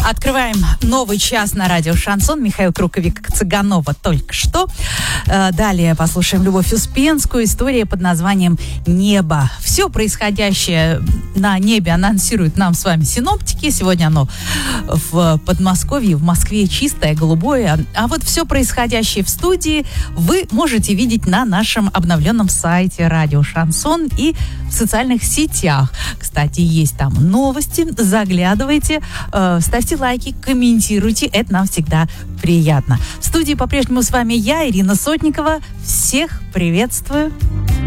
Открываем новый час на радио «Шансон». Михаил Круковик-Цыганова только что. Далее послушаем Любовь Успенскую. История под названием «Небо». Все происходящее на небе анонсируют нам с вами синоптики. Сегодня оно в Подмосковье, в Москве чистое, голубое. А вот все происходящее в студии вы можете видеть на нашем обновленном сайте радио «Шансон» и в социальных сетях. Кстати, есть там новости. Заглядывайте, ставьте лайки, комментируйте. Это нам всегда приятно. В студии по-прежнему с вами я, Ирина Сотникова. Всех приветствую.